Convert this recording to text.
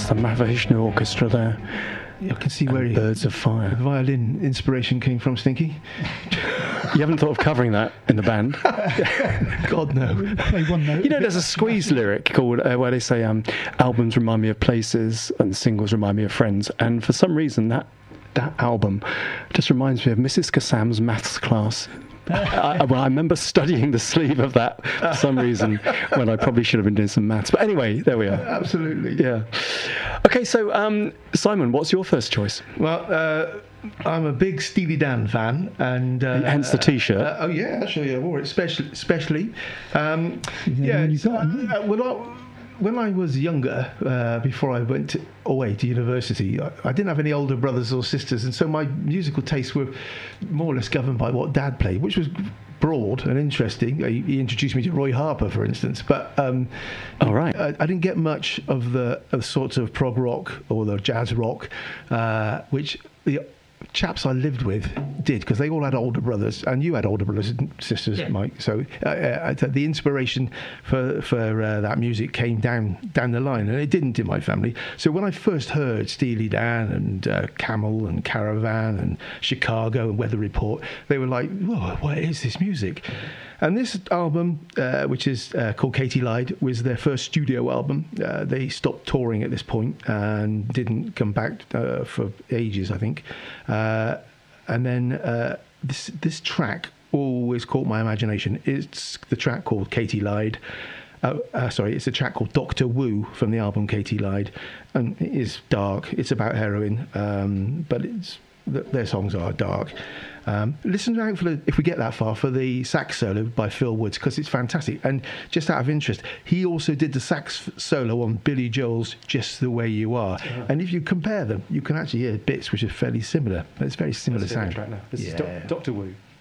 That's the Mahavishnu Orchestra there. I can see where Birds of the Fire. violin inspiration came from, Stinky. You haven't thought of covering that in the band? God, no. Play one note. You know, there's a Squeeze lyric called where they say albums remind me of places and singles remind me of friends. And for some reason, that album just reminds me of Mrs. Kassam's maths class. I remember studying the sleeve of that for some reason when I probably should have been doing some maths. But anyway, there we are. Absolutely. Yeah. Okay, so Simon, what's your first choice? Well, I'm a big Steely Dan fan, and hence the T-shirt. Oh yeah, actually I wore it especially. When I was younger, before I went away to university, I didn't have any older brothers or sisters, and so my musical tastes were more or less governed by what Dad played, which was broad and interesting. He introduced me to Roy Harper, for instance, but all right. I didn't get much of the sorts of prog rock or the jazz rock, which the chaps I lived with did, because they all had older brothers, and you had older brothers and sisters, yeah. Mike. So the inspiration for that music came down the line, and it didn't in my family. So when I first heard Steely Dan and Camel and Caravan and Chicago and Weather Report, they were like, "Whoa, what is this music?" And this album, which is called Katy Lied, was their first studio album. They stopped touring at this point and didn't come back for ages, I think. And then this track always caught my imagination. It's the track called Katy Lied. It's a track called Dr. Wu from the album Katy Lied. And it is dark. It's about heroin, but their songs are dark. Listen out if we get that far, for the sax solo by Phil Woods, because it's fantastic. And just out of interest, he also did the sax solo on Billy Joel's Just the Way You Are. Yeah. And if you compare them, you can actually hear bits which are fairly similar. It's very similar sound. Right now. This is Dr. Wu.